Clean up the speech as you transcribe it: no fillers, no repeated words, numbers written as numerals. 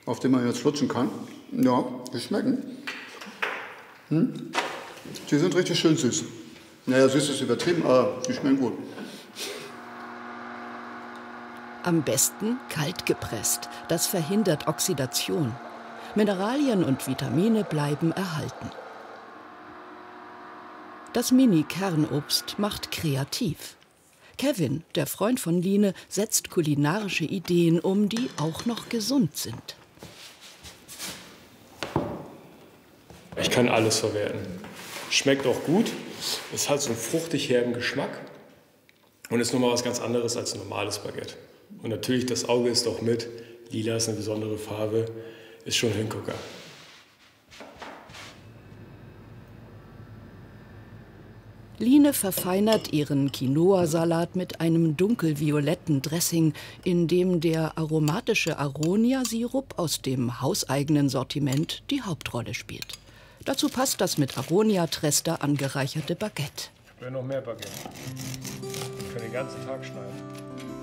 auf den man jetzt lutschen kann. Ja, die schmecken. Die sind richtig schön süß. Naja, süß ist übertrieben, aber die schmecken gut. Am besten kalt gepresst. Das verhindert Oxidation. Mineralien und Vitamine bleiben erhalten. Das Mini-Kernobst macht kreativ. Kevin, der Freund von Line, setzt kulinarische Ideen um, die auch noch gesund sind. Ich kann alles verwerten. Schmeckt auch gut. Es hat so einen fruchtig herben Geschmack und ist nochmal was ganz anderes als ein normales Baguette. Und natürlich, das Auge ist auch mit. Lila ist eine besondere Farbe, ist schon ein Hingucker. Line verfeinert ihren Quinoa-Salat mit einem dunkelvioletten Dressing, in dem der aromatische Aronia-Sirup aus dem hauseigenen Sortiment die Hauptrolle spielt. Dazu passt das mit Aronia-Trester angereicherte Baguette. Ich will noch mehr Baguette. Ich kann den ganzen Tag schneiden.